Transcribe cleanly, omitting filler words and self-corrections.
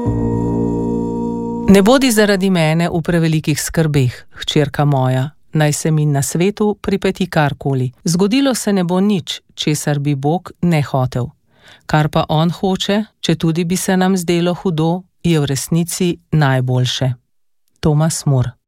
Ne bodi zaradi mene v prevelikih skrbeh, hčerka moja, naj se mi na svetu pripeti karkoli. Zgodilo se ne bo nič, česar bi Bog ne hotel. Kar pa on hoče, če tudi bi se nam zdelo hudo, je v resnici najboljše. Tomas More.